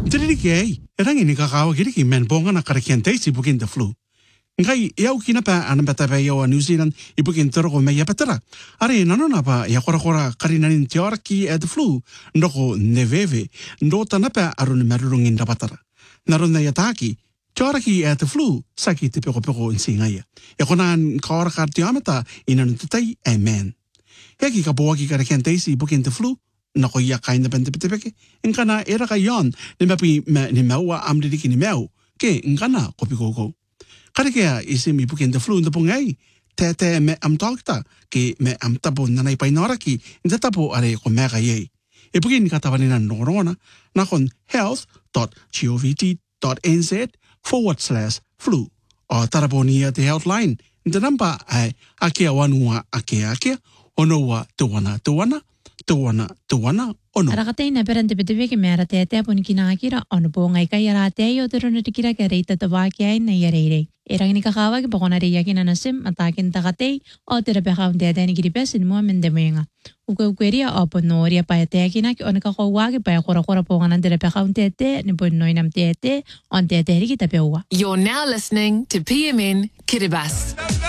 Tiri kei, rangi ni kakao kiri ki men bonga na karakiante si bukin the flu. Ngai iau kina pa anam bata pa iau a New Zealand I bukin toro ko mea patara. Are nanona pa ia kora karinanin te oraki the flu, ndoko neveve, ndota na pa arun marurungin da patara. Naruna ia taki, te oraki the flu, saki te peko insingaia. Ia konaan kaora kar te amata inanu tutai, amen. Ia ki ka boaki karakiante si bukin the flu, nako ia kaina pente Nkana era ka yon, ni mapi ni maua amdiriki ni meu, ke nkana kopikoko. Karekea isi mi bukin the flu na pungai, te me am talkta, ke me am tapo nanay painoraki, inta tapo are ko mega ye. E bukin katawanina norona, nakon health.govt.nz/flu. O taraponia te healthline, inta nampa ai akea wanua akea, onoa tuana, ono. Arakatay na perante peteveke mera te apon kinakira ono po ngai kai ara te yo tero no tikira ke reita to waki ai na yare. Erang ni kakawa ke pokona re yakin anasim atakin takatei o tere pekaun te atani kiri pesin mo mendemenga. Ukeria o ponoria pa te yakina ke ono kakawa ke pa kora pokona tere pekaun te ni po noinam te on te riki tapewa. You're now listening to PMN Kiribati.